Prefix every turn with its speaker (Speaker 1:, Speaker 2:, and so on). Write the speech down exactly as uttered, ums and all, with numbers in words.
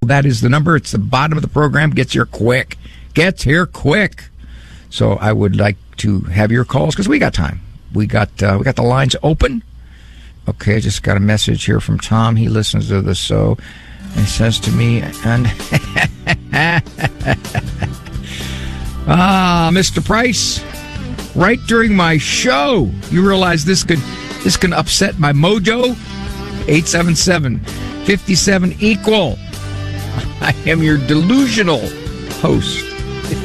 Speaker 1: That is the number. It's the bottom of the program. Gets here quick. Gets here quick. So I would like to have your calls because we got time. We got uh, we got the lines open. Okay, I just got a message here from Tom. He listens to the show and says to me, and ah, Mister Price, right during my show, you realize this could this can upset my mojo. eight seven seven, five seven equal. I am your delusional host.